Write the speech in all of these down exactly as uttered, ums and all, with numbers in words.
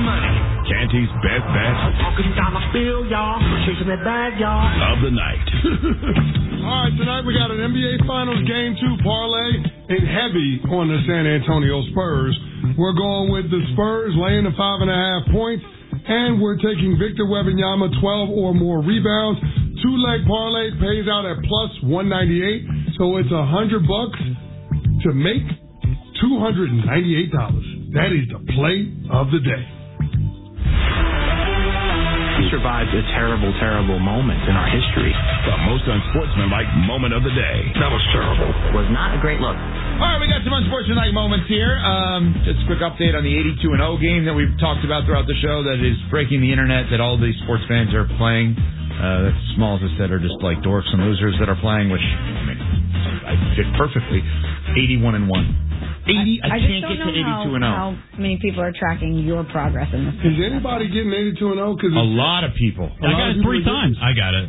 money. Canty's best bet. I'm talking dollar bill, y'all. Chasing that bag, y'all. Of the night. All right, tonight we got an N B A Finals Game two parlay and heavy on the San Antonio Spurs. We're going with the Spurs laying the five and a half points, and we're taking Victor Wembanyama twelve or more rebounds. Two-leg parlay pays out at plus one ninety-eight, so it's a hundred bucks to make two hundred ninety-eight dollars. That is the play of the day. We survived a terrible, terrible moment in our history. The most unsportsmanlike moment of the day. That was terrible. Was not a great look. All right, we got some unsportsmanlike moments here. Um, just a quick update on the eighty-two and oh game that we've talked about throughout the show that is breaking the internet, that all these sports fans are playing. Uh, that's small, as I said, are just like dorks and losers that are playing, which I mean, I fit perfectly. eighty-one and one. eighty, I, I can't just get don't to know eighty-two and oh. how, how many people are tracking your progress in this. Is anybody getting eighty-two and oh? A lot of people. I got it three times. I got it.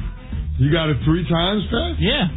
You got it three times, Pat? Yeah.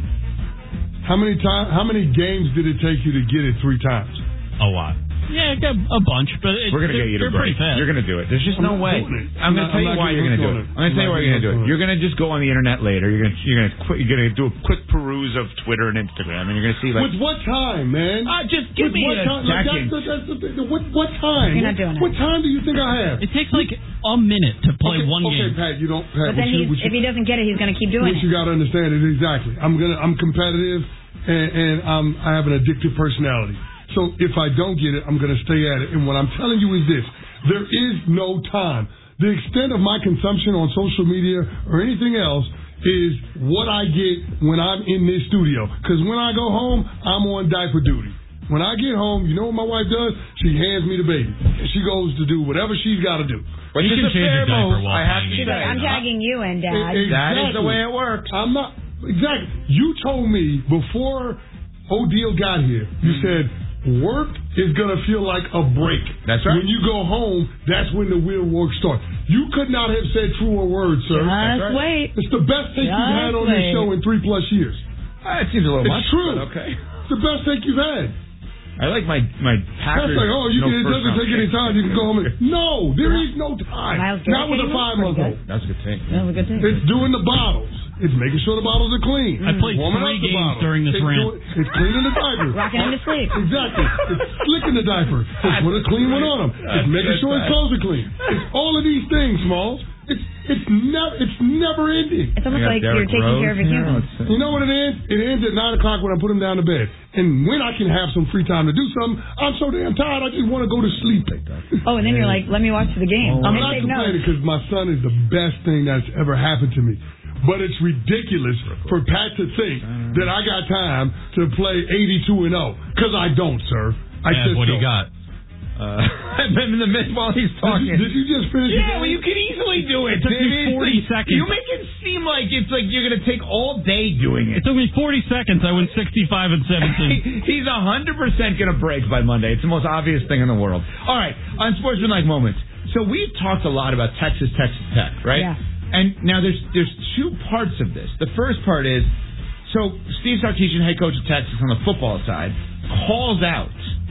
How many time, How many games did it take you to get it three times? A lot. Yeah, I got a bunch, but it, we're going to get you to break. You're going to do it. There's just I'm no way. I'm going to tell you why you're going to do it. I'm going to tell you why you're going to do it. You're going to just go on the internet later. You're going to you're going to you're going to do a quick peruse of Twitter and Instagram, and you're going to see like. With what time, man? Uh, just give With me what a time? Like, second. that's, that's the thing. What what time? You're not doing what, it. What time do you think I have? It takes like a minute to play okay, one okay, game. Okay, Pat, you don't. Pat, But then you, he's, you, if he doesn't get it, he's going to keep doing what it. you got to understand is exactly. I'm gonna. I'm competitive, and, and I'm. I have an addictive personality. So if I don't get it, I'm going to stay at it. And what I'm telling you is this. There is no time. The extent of my consumption on social media or anything else is what I get when I'm in this studio. Because when I go home, I'm on diaper duty. When I get home, you know what my wife does? She hands me the baby. And she goes to do whatever she's got to do. But you can change your diaper while I have to She's say. like, I'm tagging you in, Dad. Exactly. That is the way it works. I'm not. Exactly. You told me before Odile got here, you mm-hmm. said, work is going to feel like a break. That's right. When you go home, that's when the real work starts. You could not have said truer words, sir. Just right. wait. It's the best take Just you've had on this wait. show in three plus years. Uh, it seems a little it's much. true. But okay. It's the best take you've had. I like my my Packers. That's like, oh, you no can, it doesn't take any time. You can go home and... No, there is no time. Not with a five-month-old. That's a good thing. That was a good thing. It's doing the bottles. It's making sure the bottles are clean. I played Warming three up the games bottle. during this it's rant. Doing, it's cleaning the diaper. Rocking him to sleep. Exactly. It's slicking the diaper. It's put a clean one on him. It's making sure his clothes are clean. It's all of these things, Smalls. It's it's never it's never ending. It's almost like Derek you're taking Rose. care of a human. Yeah, you know what it ends? It ends at nine o'clock when I put him down to bed. And when I can have some free time to do something, I'm so damn tired I just want to go to sleep. Oh, and then you're like, let me watch the game. I'm And not take complaining notes. because my son is the best thing that's ever happened to me. But it's ridiculous for Pat to think that I got time to play eighty-two and oh. Because I don't, sir. I yeah, just what do don't. you got? Uh, in the mid while he's talking. Did you, did you just finish? Yeah, well, you can easily do it. It took me forty seconds. You make it seem like it's like you're going to take all day doing it. It took me forty seconds. I went sixty-five and seventeen. He's one hundred percent going to break by Monday. It's the most obvious thing in the world. All right, on Sportsmanlike Moments. So we've talked a lot about Texas, Texas Tech, right? Yeah. And now there's there's two parts of this. The first part is, so Steve Sarkisian, head coach of Texas on the football side, calls out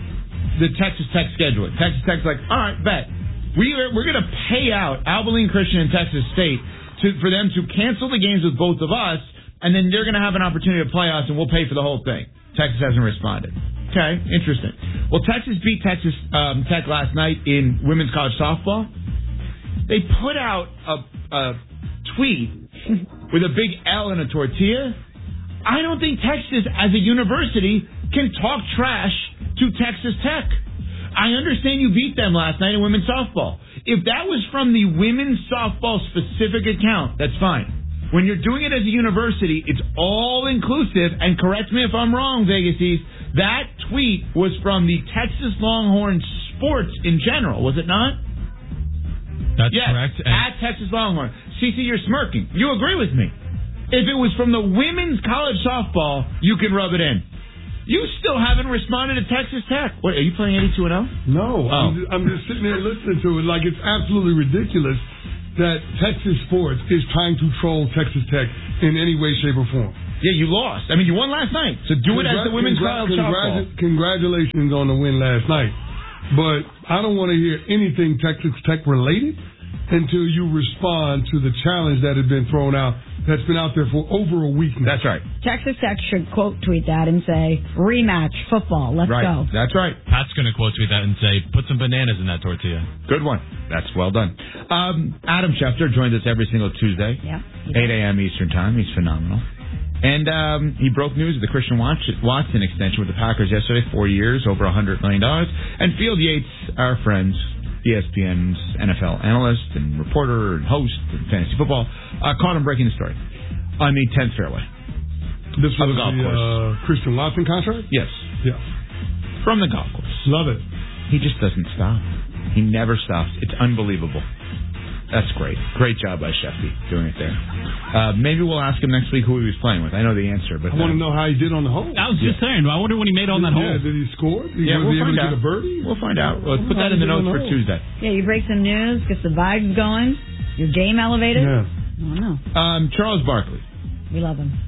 the Texas Tech schedule. Texas Tech's like, all right, bet. We are, we're going to pay out Abilene Christian and Texas State to, for them to cancel the games with both of us, and then they're going to have an opportunity to play us, and we'll pay for the whole thing. Texas hasn't responded. Okay, interesting. Well, Texas beat Texas um, Tech last night in women's college softball. They put out a, a tweet with a big L and a tortilla. I don't think Texas, as a university, can talk trash to Texas Tech. I understand you beat them last night in women's softball. If that was from the women's softball specific account, that's fine. When you're doing it as a university, it's all inclusive, and correct me if I'm wrong, Vegas, that tweet was from the Texas Longhorn sports in general, was it not? That's yes, correct. And at Texas Longhorn. Cece, you're smirking. You agree with me. If it was from the women's college softball, you can rub it in. You still haven't responded to Texas Tech. What, are you playing eighty-two and oh? No. Oh. I'm, just, I'm just sitting there listening to it like it's absolutely ridiculous that Texas sports is trying to troll Texas Tech in any way, shape, or form. Yeah, you lost. I mean, you won last night. So do it as the women's congra- college congra- softball. Congratulations on the win last night. but I don't want to hear anything Texas Tech related until you respond to the challenge that has been thrown out, that's been out there for over a week now. That's right. Texas Tech should quote tweet that and say, rematch football. Let's right. go. That's right. Pat's going to quote tweet that and say, put some bananas in that tortilla. Good one. That's well done. Um, Adam Schefter joins us every single Tuesday, Yeah. eight a.m. Eastern Time. He's phenomenal. And um, he broke news of the Christian Watson extension with the Packers yesterday, four years, over one hundred million dollars. And Field Yates, our friends, E S P N's N F L analyst and reporter and host in fantasy football, uh, caught him breaking the story on the tenth fairway. This was the golf the course. Uh, Christian Watson contract? Yes. Yeah. From the golf course. Love it. He just doesn't stop. He never stops. It's unbelievable. That's great. Great job by Shefty doing it there. Uh, maybe we'll ask him next week who he was playing with. I know the answer, but I want uh, to know how he did on the hole. I was just Yeah. saying, I wonder when he made on that yeah, hole. Did he score? Did he yeah, we'll be able find to out. get a birdie? We'll find out. Let's put that in the notes for Tuesday. Yeah, you break some news, get the vibes going, your game elevated. Yeah. I don't know. Um, Charles Barkley. We love him.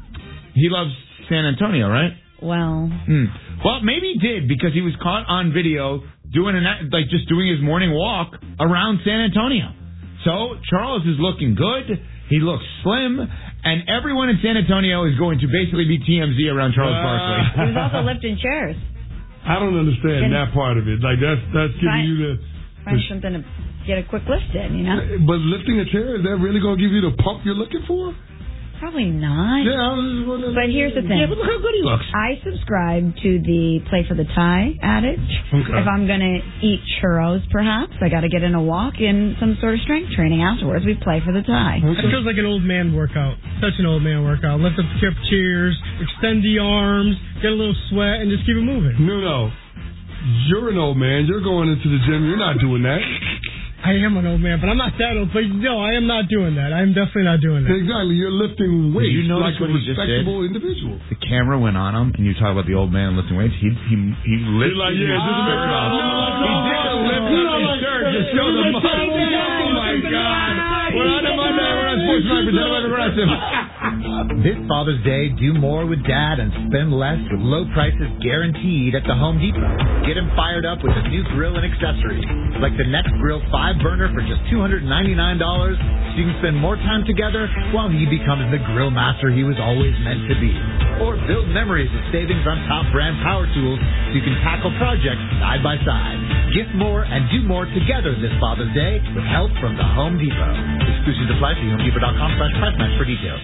He loves San Antonio, right? Well, Hmm. Well, maybe he did because he was caught on video doing an like just doing his morning walk around San Antonio. So Charles is looking good. He looks slim, and everyone in San Antonio is going to basically be T M Z around Charles Uh, Barkley. he was also lifting chairs. I don't understand Can- that part of it. Like, that's that's giving Find- you the... Find something to get a quick lift in, you know? But lifting a chair, is that really going to give you the pump you're looking for? Probably not. Yeah, I was just wondering. But here's the thing. Yeah, but look how good he looks. I subscribe to the play for the tie adage. Okay. If I'm going to eat churros, perhaps, I got to get in a walk and some sort of strength training afterwards. We play for the tie. It feels like an old man workout. Such an old man workout. Lift up the hip cheers, extend the arms, get a little sweat, and just keep it moving. No, no. You're an old man. You're going into the gym. You're not doing that. I am an old man, but I'm not that old. But no, I am not doing that. I'm definitely not doing that. Exactly. You're lifting weights you notice like a what he just did? respectable individual. The camera went on him, and you talk about the old man lifting weights. He he he lifted like, yeah, his just shirt lift off. it up. He did a lift You up know, his like- shirt to show the you know, muscle. Oh my God! We're on a Monday. We're on Sports Night presented by Progressive. This Father's Day, do more with Dad and spend less with low prices guaranteed at the Home Depot. Get him fired up with a new grill and accessories, like the Next Grill five burner for just two hundred ninety-nine dollars, so you can spend more time together while he becomes the grill master he was always meant to be. Or build memories with savings on top brand power tools so you can tackle projects side by side. Gift more and do more together this Father's Day with help from the Home Depot. Exclusive apply. See home depot dot com slash price match for details.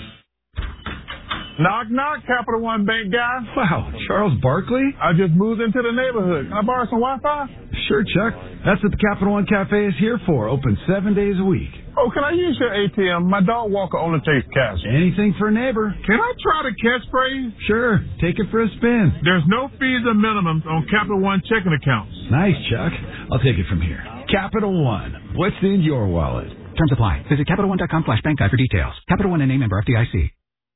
Knock, knock, Capital One Bank guy. Wow, Charles Barkley? I just moved into the neighborhood. Can I borrow some Wi-Fi? Sure, Chuck. That's what the Capital One Cafe is here for. Open seven days a week. Oh, can I use your A T M? My dog walker only takes cash. Anything for a neighbor. Can I try the catchphrase? Sure, take it for a spin. There's no fees or minimums on Capital One checking accounts. Nice, Chuck. I'll take it from here. Capital One. What's in your wallet? Terms apply. Visit Capital One dot com slash bank guide for details. Capital One and a member F D I C.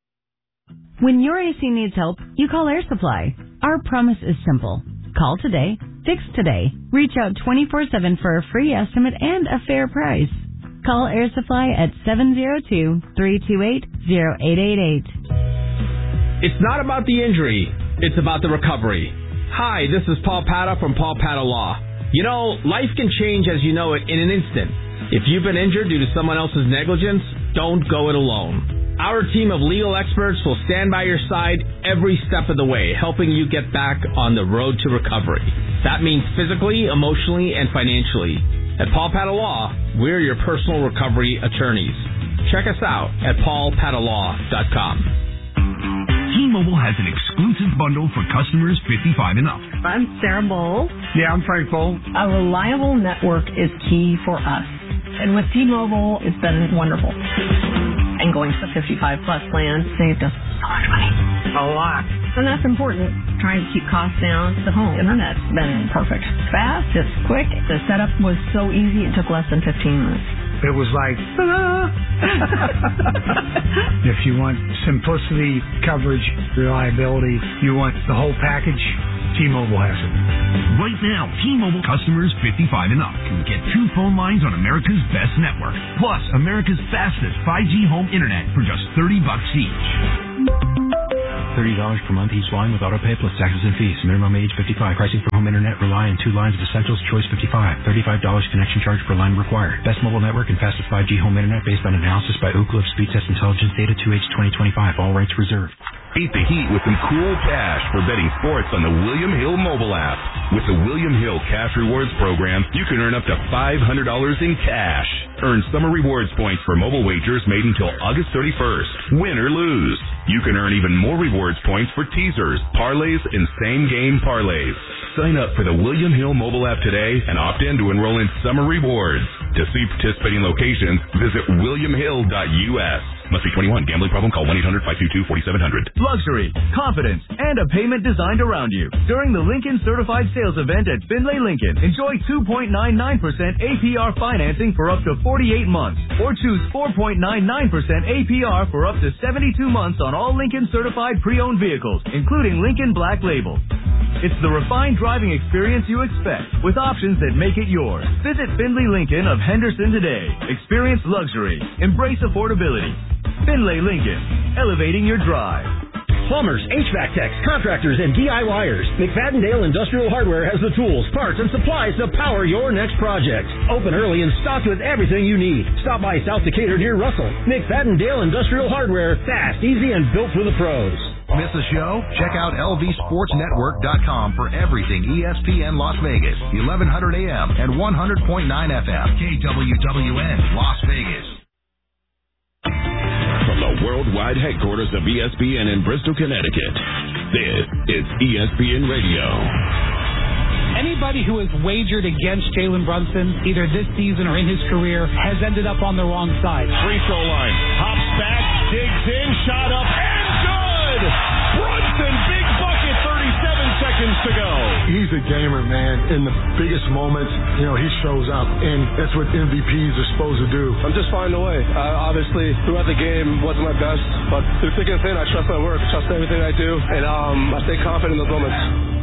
When your A C needs help, you call Air Supply. Our promise is simple. Call today, fix today. Reach out twenty-four seven for a free estimate and a fair price. Call Air Supply at seven zero two, three two eight, zero eight eight eight. It's not about the injury. It's about the recovery. Hi, this is Paul Pata from Paul Pata Law. You know, life can change as you know it in an instant. If you've been injured due to someone else's negligence, don't go it alone. Our team of legal experts will stand by your side every step of the way, helping you get back on the road to recovery. That means physically, emotionally, and financially. At Paul Pata Law, we're your personal recovery attorneys. Check us out at paul pata law dot com. T-Mobile has an exclusive bundle for customers fifty-five and up. I'm Sarah Bowles. Yeah, I'm Frank Bowl. A reliable network is key for us. And with T-Mobile, it's been wonderful. And going to the fifty-five plus plan saved us so much money. A lot. And that's important. Trying to keep costs down. The home internet's been perfect. Fast, it's quick. The setup was so easy, it took less than fifteen minutes. It was like, ta-da! If you want simplicity, coverage, reliability, you want the whole package, T-Mobile has it. Right now, T-Mobile customers fifty-five and up can get two phone lines on America's best network, plus America's fastest five G home internet for just thirty bucks each. thirty dollars per month each line with autopay plus taxes and fees. Minimum age fifty-five. Pricing for home internet rely on two lines of Essentials Choice fifty-five. thirty-five dollars connection charge per line required. Best mobile network and fastest five G home internet based on analysis by Ookla Speed Test Intelligence Data two H twenty twenty-five. All rights reserved. Beat the heat with some cool cash for betting sports on the William Hill mobile app. With the William Hill Cash Rewards program, you can earn up to five hundred dollars in cash. Earn summer rewards points for mobile wagers made until August thirty-first. Win or lose. You can earn even more rewards points for teasers, parlays, and same-game parlays. Sign up for the William Hill mobile app today and opt in to enroll in summer rewards. To see participating locations, visit william hill dot u s. Must be twenty-one. Gambling problem? Call one eight hundred five two two four seven zero zero. Luxury, confidence, and a payment designed around you. During the Lincoln Certified Sales Event at Finlay Lincoln, enjoy two point nine nine percent A P R financing for up to forty-eight months, or choose four point nine nine percent A P R for up to seventy-two months on all Lincoln Certified pre-owned vehicles, including Lincoln Black Label. It's the refined driving experience you expect, with options that make it yours. Visit Finlay Lincoln of Henderson today. Experience luxury. Embrace affordability. Finlay Lincoln, elevating your drive. Plumbers, H V A C techs, contractors, and DIYers. McFadden-Dale Industrial Hardware has the tools, parts, and supplies to power your next project. Open early and stocked with everything you need. Stop by South Decatur near Russell. McFadden-Dale Industrial Hardware, fast, easy, and built for the pros. Miss a show? Check out L V Sports Network dot com for everything E S P N Las Vegas, eleven hundred A M and one hundred point nine F M. K W W N Las Vegas. From the worldwide headquarters of E S P N in Bristol, Connecticut, this is E S P N Radio. Anybody who has wagered against Jalen Brunson, either this season or in his career, has ended up on the wrong side. Free throw line, hops back, digs in, shot up, and good! Brunson, big bucket, thirty-seven seconds to go. He's a gamer, man. In the biggest moments, you know, he shows up, and that's what M V Ps are supposed to do. I'm just finding a way. Uh, obviously, throughout the game, wasn't my best, but through thick and thin, I trust my work, trust everything I do, and um, I stay confident in those moments.